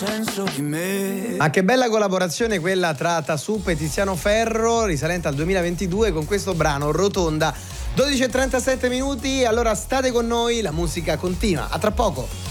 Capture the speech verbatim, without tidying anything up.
senso di me. Ma che bella collaborazione quella tra Tasup e Tiziano Ferro, risalente al duemilaventidue, con questo brano Rotonda. dodici e trentasette minuti, allora state con noi, la musica continua. A tra poco.